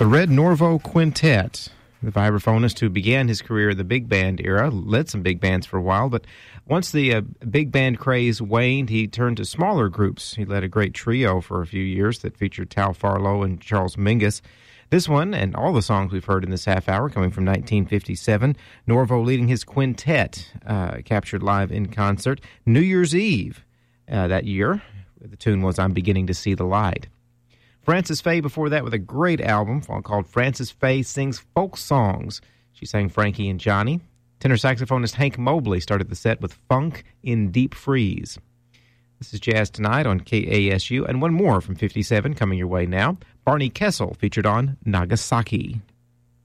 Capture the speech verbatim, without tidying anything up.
The Red Norvo Quintet, the vibraphonist who began his career in the big band era, led some big bands for a while, but once the uh, big band craze waned, he turned to smaller groups. He led a great trio for a few years that featured Tal Farlow and Charles Mingus. This one, and all the songs we've heard in this half hour, coming from nineteen fifty-seven, Norvo leading his quintet, uh, captured live in concert New Year's Eve uh, that year. The tune was I'm Beginning to See the Light. Frances Faye before that with a great album called Frances Faye Sings Folk Songs. She sang Frankie and Johnny. Tenor saxophonist Hank Mobley started the set with Funk in Deep Freeze. This is Jazz Tonight on K A S U, and one more from fifty-seven coming your way now. Barney Kessel featured on Nagasaki.